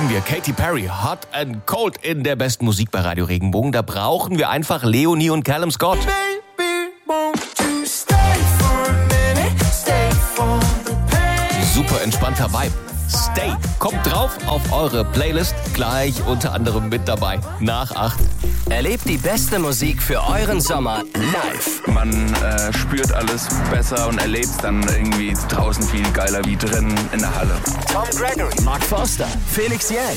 wir Katy Perry, Hot and Cold in der besten Musik bei Radio Regenbogen. Da brauchen wir einfach Leonie und Callum Scott. Super entspannter Vibe. Stay. Kommt drauf auf eure Playlist. Gleich unter anderem mit dabei. Nach 8. Erlebt die beste Musik für euren Sommer live. Man spürt alles besser und erlebt es dann irgendwie draußen viel geiler wie drin in der Halle. Tom Gregory, Mark Forster, Felix Jähn.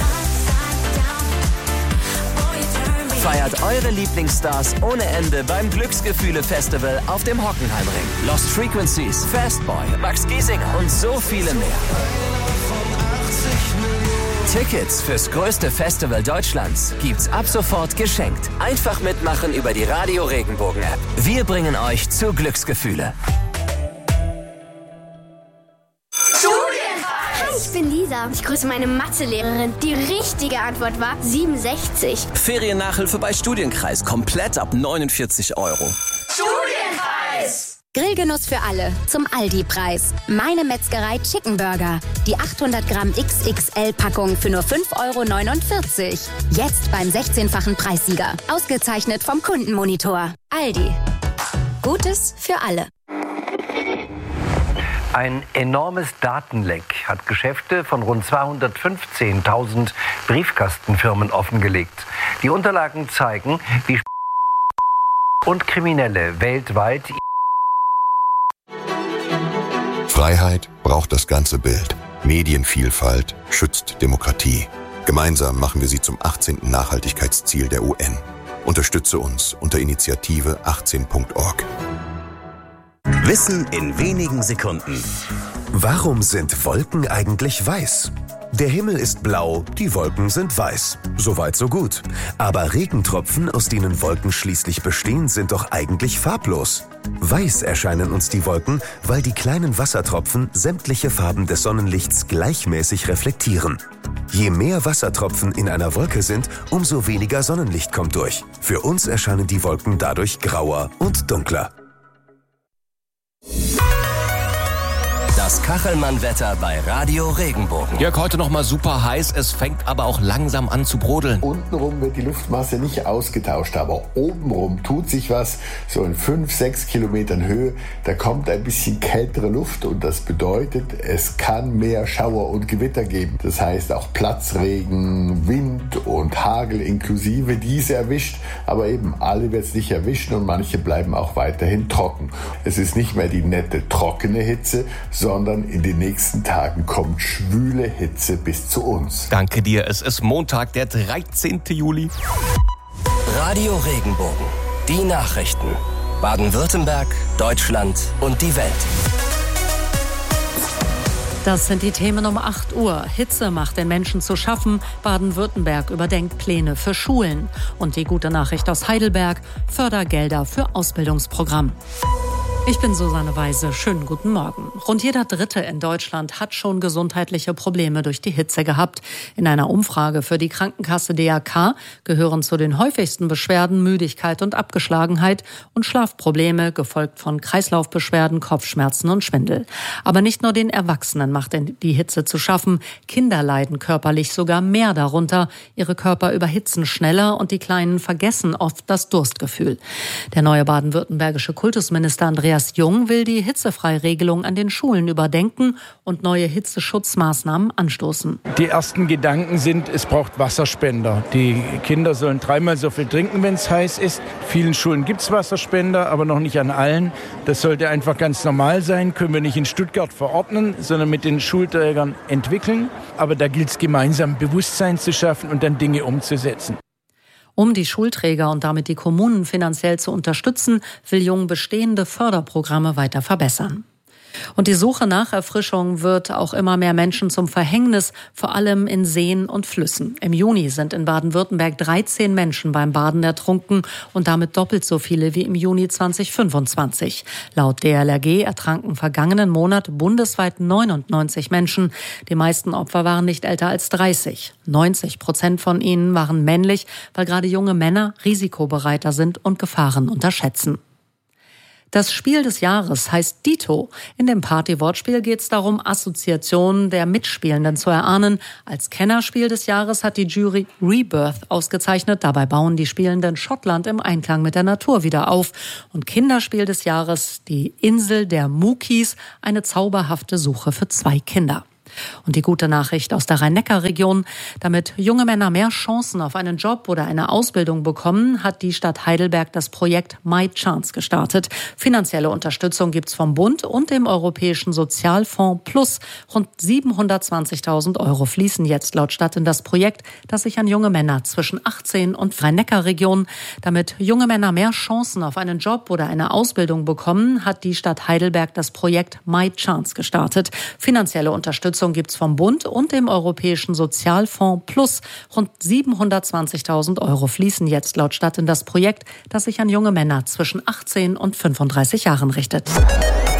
Feiert eure Lieblingsstars ohne Ende beim Glücksgefühle-Festival auf dem Hockenheimring. Lost Frequencies, Fastboy, Max Giesinger und so viele mehr. Tickets fürs größte Festival Deutschlands gibt's ab sofort geschenkt. Einfach mitmachen über die Radio Regenbogen App. Wir bringen euch zu Glücksgefühle. Ich bin Lisa. Ich grüße meine Mathelehrerin. Die richtige Antwort war 67. Feriennachhilfe bei Studienkreis. Komplett ab 49 €. Studienkreis! Grillgenuss für alle zum Aldi-Preis. Meine Metzgerei Chicken Burger. Die 800 Gramm XXL-Packung für nur 5,49 €. Jetzt beim 16-fachen Preissieger. Ausgezeichnet vom Kundenmonitor. Aldi. Gutes für alle. Ein enormes Datenleck hat Geschäfte von rund 215.000 Briefkastenfirmen offengelegt. Die Unterlagen zeigen, wie und Kriminelle weltweit. Freiheit braucht das ganze Bild. Medienvielfalt schützt Demokratie. Gemeinsam machen wir sie zum 18. Nachhaltigkeitsziel der UN. Unterstütze uns unter Initiative 18.org. Wissen in wenigen Sekunden. Warum sind Wolken eigentlich weiß? Der Himmel ist blau, die Wolken sind weiß. Soweit so gut. Aber Regentropfen, aus denen Wolken schließlich bestehen, sind doch eigentlich farblos. Weiß erscheinen uns die Wolken, weil die kleinen Wassertropfen sämtliche Farben des Sonnenlichts gleichmäßig reflektieren. Je mehr Wassertropfen in einer Wolke sind, umso weniger Sonnenlicht kommt durch. Für uns erscheinen die Wolken dadurch grauer und dunkler. Das Kachelmann-Wetter bei Radio Regenbogen. Jörg, heute noch mal super heiß. Es fängt aber auch langsam an zu brodeln. Untenrum wird die Luftmasse nicht ausgetauscht, aber obenrum tut sich was. So in 5-6 Kilometern Höhe, da kommt ein bisschen kältere Luft und das bedeutet, es kann mehr Schauer und Gewitter geben. Das heißt auch Platzregen, Wind und Hagel inklusive. Diese erwischt, aber eben alle wird es nicht erwischen und manche bleiben auch weiterhin trocken. Es ist nicht mehr die nette, trockene Hitze, sondern in den nächsten Tagen kommt schwüle Hitze bis zu uns. Danke dir. Es ist Montag, der 13. Juli. Radio Regenbogen. Die Nachrichten. Baden-Württemberg, Deutschland und die Welt. Das sind die Themen um 8 Uhr. Hitze macht den Menschen zu schaffen. Baden-Württemberg überdenkt Pläne für Schulen. Und die gute Nachricht aus Heidelberg: Fördergelder für Ausbildungsprogramm. Ich bin Susanne Weise. Schönen guten Morgen. Rund jeder Dritte in Deutschland hat schon gesundheitliche Probleme durch die Hitze gehabt. In einer Umfrage für die Krankenkasse DRK gehören zu den häufigsten Beschwerden Müdigkeit und Abgeschlagenheit und Schlafprobleme, gefolgt von Kreislaufbeschwerden, Kopfschmerzen und Schwindel. Aber nicht nur den Erwachsenen macht die Hitze zu schaffen. Kinder leiden körperlich sogar mehr darunter. Ihre Körper überhitzen schneller und die Kleinen vergessen oft das Durstgefühl. Der neue baden-württembergische Kultusminister Andreas Jung will die Hitzefreiregelung an den Schulen überdenken und neue Hitzeschutzmaßnahmen anstoßen. Die ersten Gedanken sind, es braucht Wasserspender. Die Kinder sollen 3-mal so viel trinken, wenn es heiß ist. In vielen Schulen gibt es Wasserspender, aber noch nicht an allen. Das sollte einfach ganz normal sein. Können wir nicht in Stuttgart verordnen, sondern mit den Schulträgern entwickeln. Aber da gilt es gemeinsam, Bewusstsein zu schaffen und dann Dinge umzusetzen. Um die Schulträger und damit die Kommunen finanziell zu unterstützen, will Jung bestehende Förderprogramme weiter verbessern. Und die Suche nach Erfrischung wird auch immer mehr Menschen zum Verhängnis, vor allem in Seen und Flüssen. Im Juni sind in Baden-Württemberg 13 Menschen beim Baden ertrunken und damit doppelt so viele wie im Juni 2025. Laut DLRG ertranken vergangenen Monat bundesweit 99 Menschen. Die meisten Opfer waren nicht älter als 30. 90% von ihnen waren männlich, weil gerade junge Männer risikobereiter sind und Gefahren unterschätzen. Das Spiel des Jahres heißt Dito. In dem Party-Wortspiel geht es darum, Assoziationen der Mitspielenden zu erahnen. Als Kennerspiel des Jahres hat die Jury Rebirth ausgezeichnet. Dabei bauen die Spielenden Schottland im Einklang mit der Natur wieder auf. Und Kinderspiel des Jahres, die Insel der Muckis, eine zauberhafte Suche für 2 Kinder. Und die gute Nachricht aus der Rhein-Neckar-Region: Damit junge Männer mehr Chancen auf einen Job oder eine Ausbildung bekommen, hat die Stadt Heidelberg das Projekt My Chance gestartet. Finanzielle Unterstützung gibt's vom Bund und dem Europäischen Sozialfonds Plus. Rund 720.000 € fließen jetzt laut Stadt in das Projekt, das sich an junge Männer zwischen 18 und Rhein-Neckar-Region. Damit junge Männer mehr Chancen auf einen Job oder eine Ausbildung bekommen, hat die Stadt Heidelberg das Projekt My Chance gestartet. Finanzielle Unterstützung gibt's vom Bund und dem Europäischen Sozialfonds Plus. Rund 720.000 € fließen jetzt laut Stadt in das Projekt, das sich an junge Männer zwischen 18 und 35 Jahren richtet.